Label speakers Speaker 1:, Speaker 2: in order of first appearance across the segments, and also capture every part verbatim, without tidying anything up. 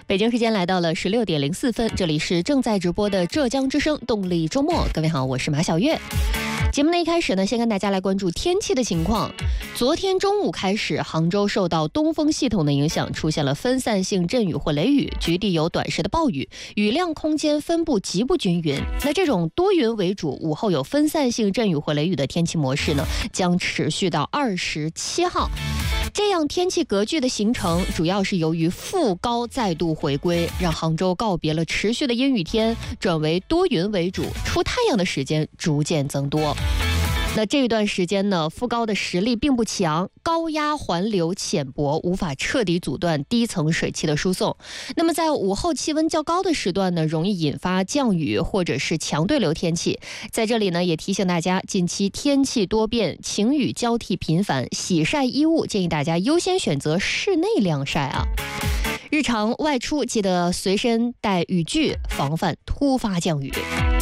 Speaker 1: 北京时间来到了十六点零四分，这里是正在直播的浙江之声动力周末。各位好，我是马小月。节目的一开始呢，先跟大家来关注天气的情况。昨天中午开始，杭州受到东风系统的影响，出现了分散性阵雨或雷雨，局地有短时的暴雨，雨量空间分布极不均匀。那这种多云为主，午后有分散性阵雨或雷雨的天气模式呢，将持续到二十七号。这样天气格局的形成，主要是由于副高再度回归，让杭州告别了持续的阴雨天，转为多云为主，出太阳的时间逐渐增多。那这一段时间呢，副高的实力并不强，高压环流浅薄，无法彻底阻断低层水汽的输送。那么在午后气温较高的时段呢，容易引发降雨或者是强对流天气。在这里呢，也提醒大家，近期天气多变，晴雨交替频繁，洗晒衣物建议大家优先选择室内晾晒啊。日常外出记得随身带雨具，防范突发降雨。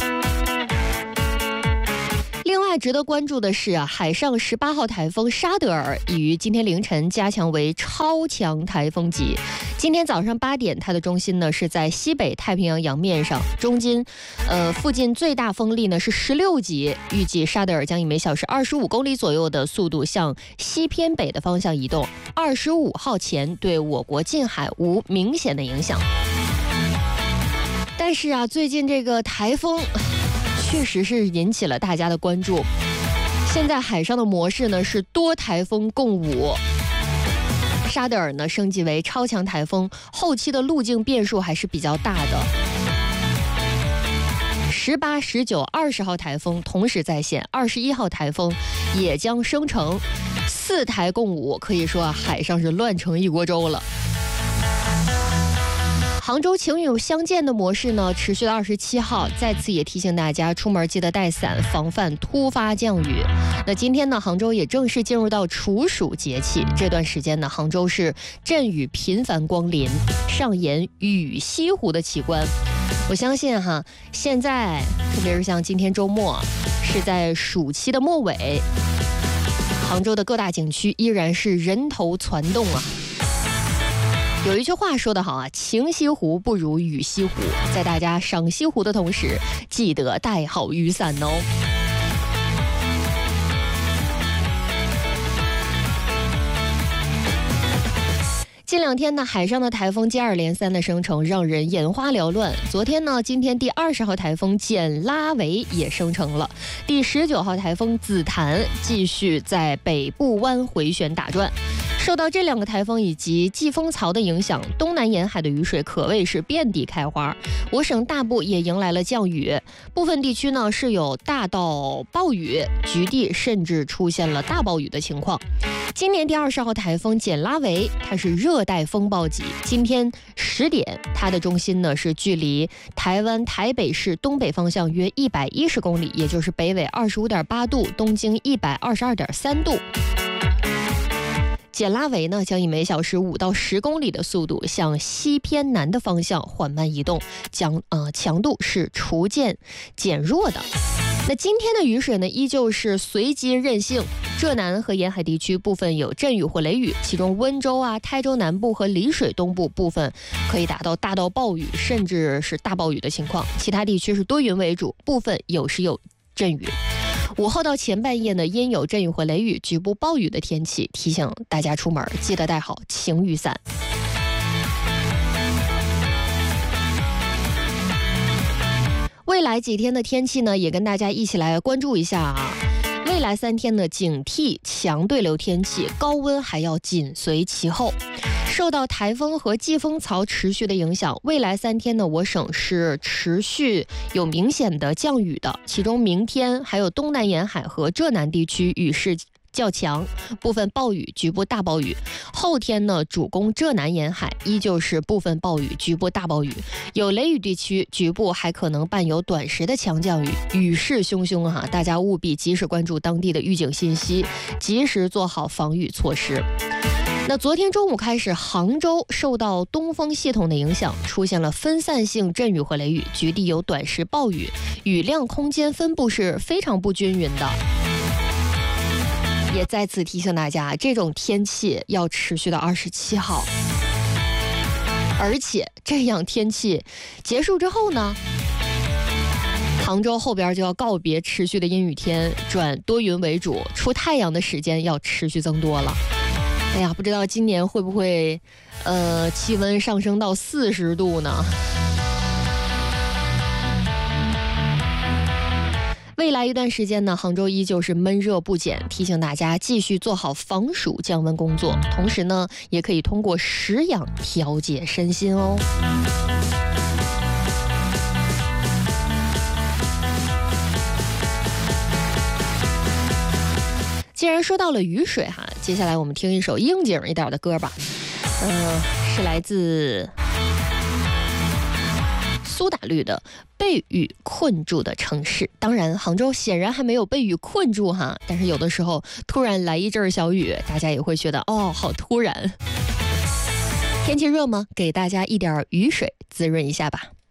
Speaker 1: 另外值得关注的是啊，海上十八号台风沙德尔已于今天凌晨加强为超强台风级。今天早上八点，它的中心呢是在西北太平洋洋面上，中间呃附近最大风力呢是十六级。预计沙德尔将以每小时二十五公里左右的速度向西偏北的方向移动，二十五号前对我国近海无明显的影响。但是啊，最近这个台风确实是引起了大家的关注。现在海上的模式呢是多台风共舞，沙德尔呢升级为超强台风，后期的路径变数还是比较大的。十八、十九、二十号台风同时在线，二十一号台风也将生成，四台共舞，可以说啊，海上是乱成一锅粥了。杭州晴雨相间的模式呢，持续到二十七号。再次也提醒大家，出门记得带伞，防范突发降雨。那今天呢，杭州也正式进入到处暑节气，这段时间呢，杭州是阵雨频繁光临，上演雨西湖的奇观。我相信哈，现在特别是像今天周末，是在暑期的末尾，杭州的各大景区依然是人头攒动啊。有一句话说得好啊，晴西湖不如雨西湖。在大家赏西湖的同时，记得带好雨伞哦。近两天呢，海上的台风接二连三的生成，让人眼花缭乱。昨天呢，今天第二十号台风简拉维也生成了，第十九号台风紫檀继续在北部湾回旋打转。受到这两个台风以及季风槽的影响，东南沿海的雨水可谓是遍地开花。我省大部也迎来了降雨，部分地区呢是有大到暴雨，局地甚至出现了大暴雨的情况。今年第二十号台风简拉维，它是热带风暴级。今天十点，它的中心呢是距离台湾台北市东北方向约一百一十公里，也就是北纬二十五点八度，东经一百二十二点三度。简拉维呢将以每小时五到十公里的速度向西偏南的方向缓慢移动，将呃强度是逐渐减弱的。那今天的雨水呢依旧是随机任性，浙南和沿海地区部分有阵雨或雷雨，其中温州啊、台州南部和丽水东部部分可以达到大到暴雨，甚至是大暴雨的情况。其他地区是多云为主，部分有时有阵雨。午后到前半夜呢，因有阵雨或雷雨、局部暴雨的天气，提醒大家出门记得带好晴雨伞。未来几天的天气呢，也跟大家一起来关注一下啊。未来三天呢，警惕强对流天气，高温还要紧随其后。受到台风和季风槽持续的影响，未来三天呢，我省是持续有明显的降雨的，其中明天还有东南沿海和浙南地区雨势较强，部分暴雨，局部大暴雨。后天呢，主攻浙南沿海，依旧是部分暴雨，局部大暴雨。有雷雨地区，局部还可能伴有短时的强降雨，雨势汹汹哈，大家务必及时关注当地的预警信息，及时做好防御措施。那昨天中午开始，杭州受到东风系统的影响，出现了分散性阵雨和雷雨，局地有短时暴雨，雨量空间分布是非常不均匀的。也再次提醒大家，这种天气要持续到二十七号。 而且这样天气结束之后呢，杭州后边就要告别持续的阴雨天，转多云为主，出太阳的时间要持续增多了。哎呀，不知道今年会不会呃气温上升到四十度呢？未来一段时间呢，杭州依旧是闷热不减，提醒大家继续做好防暑降温工作，同时呢，也可以通过食养调节身心哦。既然说到了雨水哈，接下来我们听一首应景一点的歌吧，呃，是来自苏打绿的《被雨困住的城市》。当然杭州显然还没有被雨困住哈，但是有的时候突然来一阵小雨，大家也会觉得哦，好突然。天气热吗？给大家一点雨水滋润一下吧。